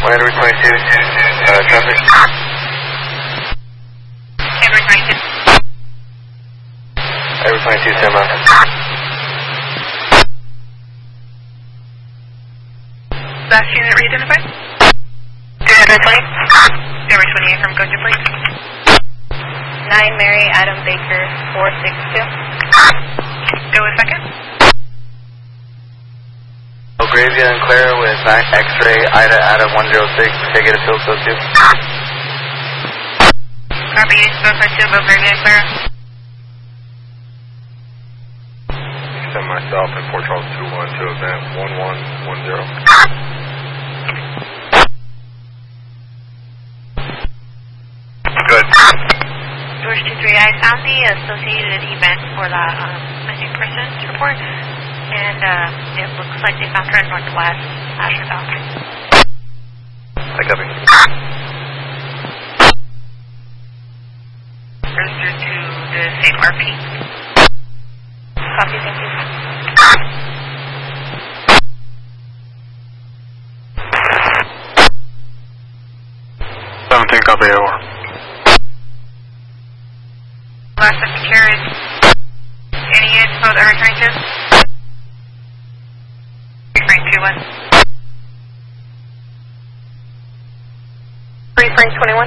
Edward 22, traffic. Edward 22. Edward 22, stand by. Last unit re-identified? Edward 20. Edward 28 from Goja, please. 9 Mary Adam Baker 462. Go a second. Belgravia and Clara with X-ray Ida Ada 106. Can I get a field code too? Copy, spoke for 2, Belgravia and Clara. Send myself and Port Charles 21 to event 1110. Good. George 23, I found the associated event for the missing persons report, and it looks like they found her in Northwest Asher Valley. I copy. Registered to the same RP. Copy, thank you. 17, copy, over. Last of secured. Any info that are returning to? Refrain 21. Refrain 21.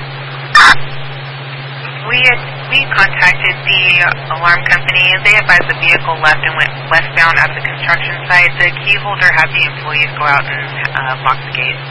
We contacted the alarm company. They advised the vehicle left and went westbound out of the construction site. The key holder had the employees go out and lock the gate.